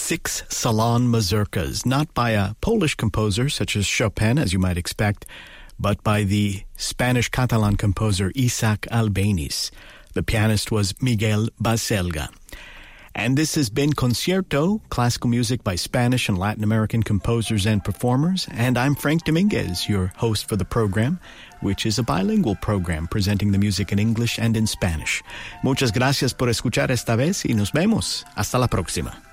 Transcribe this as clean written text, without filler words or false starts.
6 Salon mazurkas, not by a Polish composer such as Chopin, as you might expect, but by the Spanish-Catalan composer Isaac Albéniz. The pianist was Miguel Baselga. And this has been Concierto, classical music by Spanish and Latin American composers and performers. And I'm Frank Dominguez, your host for the program, which is a bilingual program presenting the music in English and in Spanish. Muchas gracias por escuchar esta vez y nos vemos. Hasta la próxima.